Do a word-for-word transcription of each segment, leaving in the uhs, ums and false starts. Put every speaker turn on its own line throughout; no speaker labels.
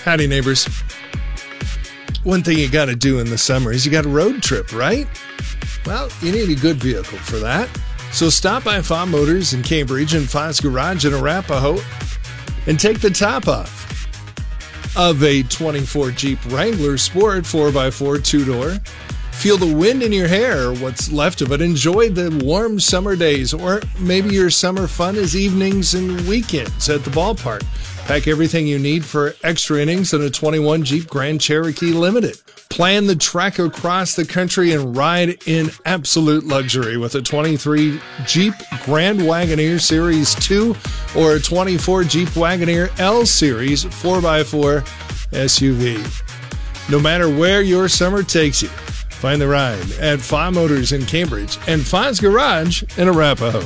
Howdy, neighbors. One thing you got to do in the summer is you got a road trip, right? Well, you need a good vehicle for that. So stop by Fa Motors in Cambridge and Fa's Garage in Arapahoe and take the top off of a twenty-four Jeep Wrangler Sport four by four two-door. Feel the wind in your hair, or what's left of it. Enjoy the warm summer days, or maybe your summer fun is evenings and weekends at the ballpark. Pack everything you need for extra innings in a twenty-one Jeep Grand Cherokee Limited. Plan the trek across the country and ride in absolute luxury with a twenty-three Jeep Grand Wagoneer Series two or a twenty-four Jeep Wagoneer L Series four by four S U V. No matter where your summer takes you, find the ride at Fa Motors in Cambridge and Fa's Garage in Arapahoe.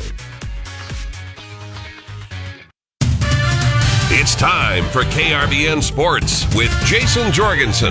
It's time for K R V N Sports with Jason Jorgensen.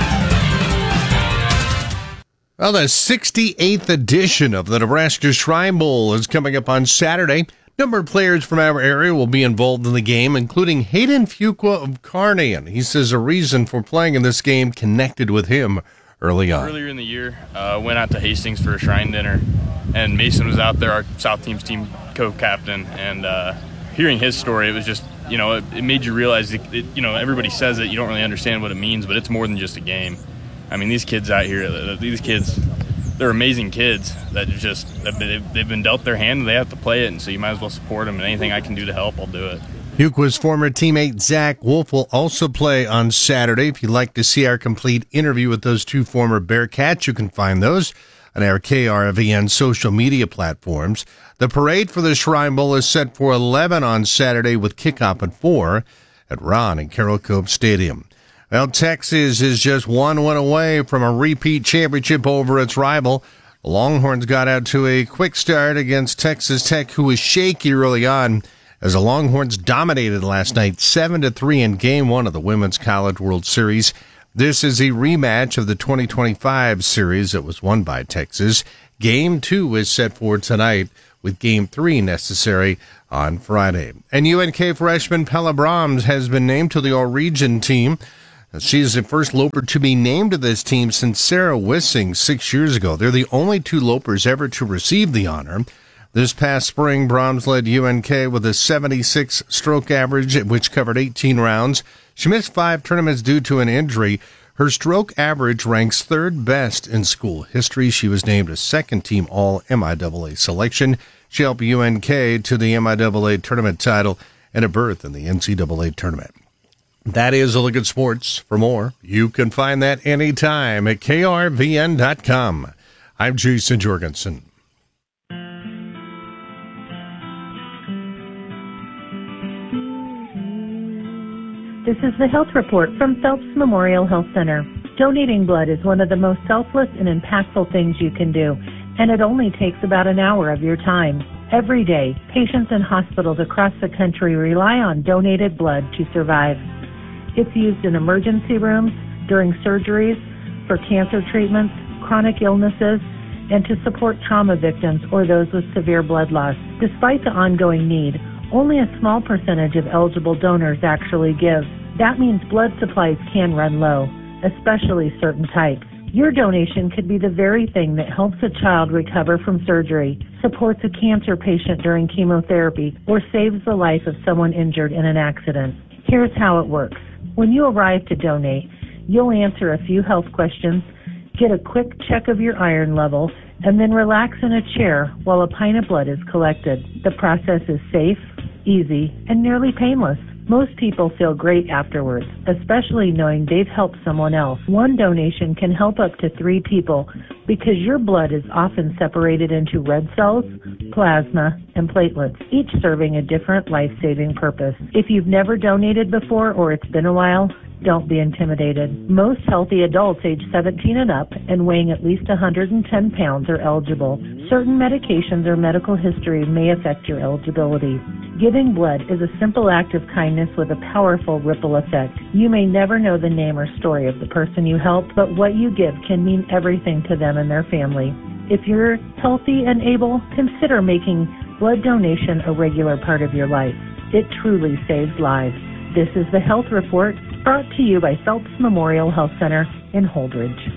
Well, the sixty-eighth edition of the Nebraska Shrine Bowl is coming up on Saturday. A number of players from our area will be involved in the game, including Hayden Fuqua of Carnehan. He says a reason for playing in this game connected with him early on.
Earlier in the year, uh, went out to Hastings for a shrine dinner, and Mason was out there, our South Team's team co-captain, and uh, hearing his story, it was just, you know, it, it made you realize, it, it, you know, everybody says it, you don't really understand what it means, but it's more than just a game. I mean, these kids out here, these kids, they're amazing kids that just, they've been dealt their hand and they have to play it, and so you might as well support them, and anything I can do to help, I'll do it.
Fuqua's former teammate Zach Wolf will also play on Saturday. If you'd like to see our complete interview with those two former Bearcats, you can find those on our K R V N social media platforms. The parade for the Shrine Bowl is set for eleven on Saturday with kickoff at four at Ron and Carroll Cope Stadium. Well, Texas is just one win away from a repeat championship over its rival. The Longhorns got out to a quick start against Texas Tech, who was shaky early on, as the Longhorns dominated last night seven to three in Game one of the Women's College World Series. This is a rematch of the twenty twenty-five series that was won by Texas. Game two is set for tonight, with Game three necessary on Friday. And U N K freshman Pella Brahms has been named to the All-Region team. She is the first Loper to be named to this team since Sarah Wissing six years ago. They're the only two Lopers ever to receive the honor. This past spring, Brahms led U N K with a seventy-six stroke average, which covered eighteen rounds. She missed five tournaments due to an injury. Her stroke average ranks third best in school history. She was named a second-team All-M I A A selection. She helped U N K to the M I A A tournament title and a berth in the N C double A tournament. That is a look at sports. For more, you can find that anytime at K R V N dot com. I'm Jason Jorgensen.
This is the Health Report from Phelps Memorial Health Center. Donating blood is one of the most selfless and impactful things you can do, and it only takes about an hour of your time. Every day, patients in hospitals across the country rely on donated blood to survive. It's used in emergency rooms, during surgeries, for cancer treatments, chronic illnesses, and to support trauma victims or those with severe blood loss. Despite the ongoing need, only a small percentage of eligible donors actually give. That means blood supplies can run low, especially certain types. Your donation could be the very thing that helps a child recover from surgery, supports a cancer patient during chemotherapy, or saves the life of someone injured in an accident. Here's how it works. When you arrive to donate, you'll answer a few health questions, get a quick check of your iron level, and then relax in a chair while a pint of blood is collected. The process is safe, easy, and nearly painless. Most people feel great afterwards, especially knowing they've helped someone else. One donation can help up to three people because your blood is often separated into red cells, plasma, and platelets, each serving a different life-saving purpose. If you've never donated before or it's been a while, don't be intimidated. Most healthy adults age seventeen and up and weighing at least one hundred ten pounds are eligible. Certain medications or medical history may affect your eligibility. Giving blood is a simple act of kindness with a powerful ripple effect. You may never know the name or story of the person you helped, but what you give can mean everything to them and their family. If you're healthy and able, consider making blood donation a regular part of your life. It truly saves lives. This is the Health Report Brought to you by Phelps Memorial Health Center in Holdridge.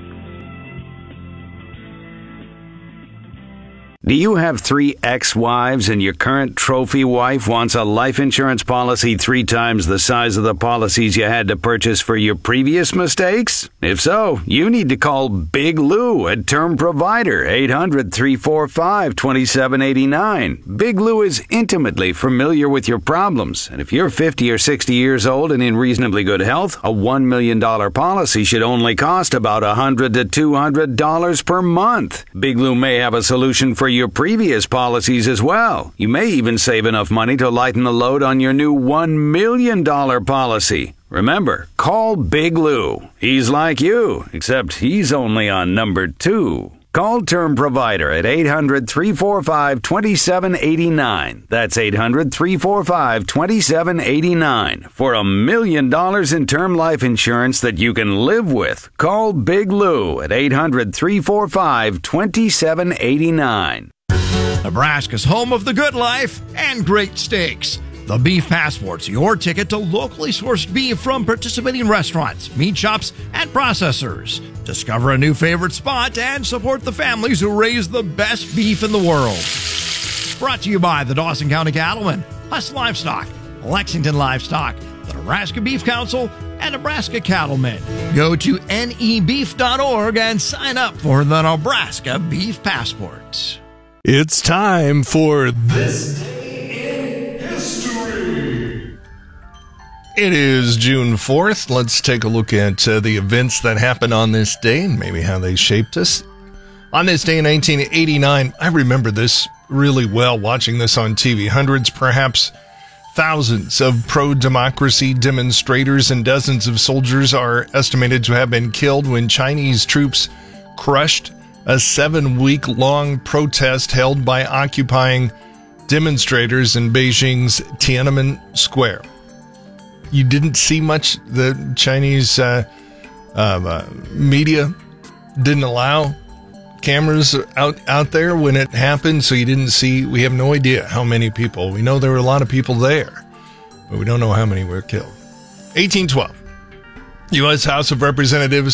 Do you have three ex-wives and your current trophy wife wants a life insurance policy three times the size of the policies you had to purchase for your previous mistakes? If so, you need to call Big Lou at Term Provider, eight hundred, three four five, two seven eight nine. Big Lou is intimately familiar with your problems, and if you're fifty or sixty years old and in reasonably good health, a one million dollars policy should only cost about one hundred to two hundred dollars per month. Big Lou may have a solution for your previous policies as well. You may even save enough money to lighten the load on your new one million dollars policy. Remember, call Big Lou. He's like you, except he's only on number two. Call Term Provider at eight hundred, three four five, two seven eight nine. That's eight hundred, three four five, two seven eight nine. For a million dollars in term life insurance that you can live with. Call Big Lou at eight hundred, three four five, two seven eight nine.
Nebraska's home of the good life and great steaks. The Beef Passport's your ticket to locally sourced beef from participating restaurants, meat shops, and processors. Discover a new favorite spot and support the families who raise the best beef in the world. Brought to you by the Dawson County Cattlemen, Huss Livestock, Lexington Livestock, the Nebraska Beef Council, and Nebraska Cattlemen. Go to N E beef dot org and sign up for the Nebraska Beef Passport.
It's time for This Day in History. It is June fourth. Let's take a look at uh, the events that happened on this day and maybe how they shaped us. On this day in nineteen eighty-nine, I remember this really well, watching this on T V. Hundreds, perhaps thousands of pro-democracy demonstrators and dozens of soldiers are estimated to have been killed when Chinese troops crushed a seven-week-long protest held by occupying demonstrators in Beijing's Tiananmen Square. You didn't see much. The Chinese uh, uh, media didn't allow cameras out, out there when it happened, so you didn't see. We have no idea how many people. We know there were a lot of people there, but we don't know how many were killed. eighteen twelve. U S House of Representatives